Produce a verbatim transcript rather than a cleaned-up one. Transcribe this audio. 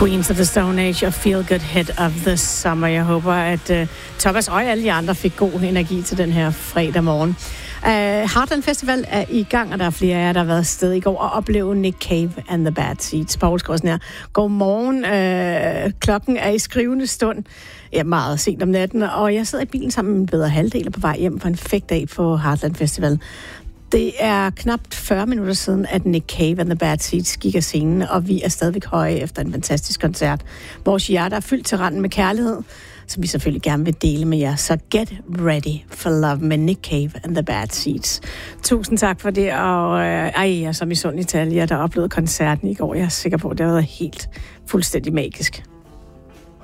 Queens of the Stone Age og Feel Good Head of the Summer. Jeg håber, at uh, Thomas og alle de andre fik god energi til den her fredag morgen. Uh, Heartland Festival er i gang, og der er flere af jer, der har været afsted i går og opleve Nick Cave and the Bad Seeds. Paul Skorsen her. Godmorgen. Uh, klokken er i skrivende stund. Ja, meget sent om natten, og jeg sidder i bilen sammen med min bedre halvdel på vej hjem for en fæk dag på Heartland Festival. Det er knapt fyrre minutter siden, at Nick Cave and the Bad Seeds gik af scenen, og vi er stadigvæk høje efter en fantastisk koncert. Vores hjerter er fyldt til randen med kærlighed, som vi selvfølgelig gerne vil dele med jer. Så get ready for love med Nick Cave and the Bad Seeds. Tusind tak for det, og øh, ej, jeg er så misundelig til alle jer, der oplevede koncerten i går. Jeg er sikker på, at det har været helt fuldstændig magisk.